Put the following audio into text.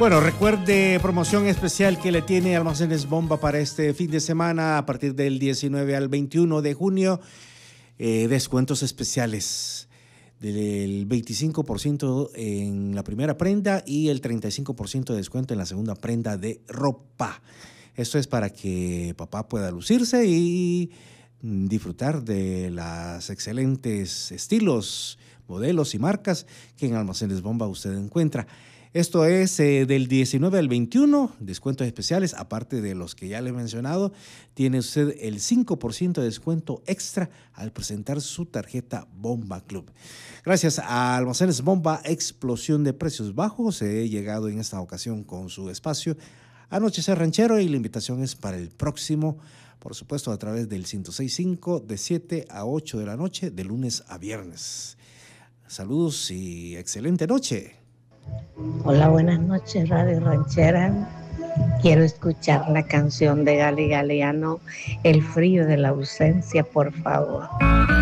Bueno, recuerde promoción especial que le tiene Almacenes Bomba para este fin de semana a partir del 19 al 21 de junio. Descuentos especiales del 25% en la primera prenda y el 35% de descuento en la segunda prenda de ropa. Esto es para que papá pueda lucirse y disfrutar de las excelentes estilos, modelos y marcas que en Almacenes Bomba usted encuentra. Esto es del 19 al 21, descuentos especiales, aparte de los que ya le he mencionado. Tiene usted el 5% de descuento extra al presentar su tarjeta Bomba Club. Gracias a Almacenes Bomba, explosión de precios bajos. He llegado en esta ocasión con su espacio Anochecer Ranchero y la invitación es para el próximo, por supuesto, a través del 106.5 de 7 a 8 de la noche, de lunes a viernes. Saludos y excelente noche. Hola, buenas noches, Radio Ranchera. Quiero escuchar la canción de Gali Galeano, El frío de la ausencia, por favor.